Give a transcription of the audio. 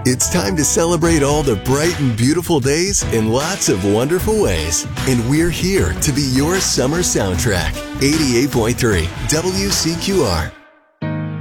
It's time to celebrate all the bright and beautiful days in lots of wonderful ways. And we're here to be your summer soundtrack. 88.3 WCQR.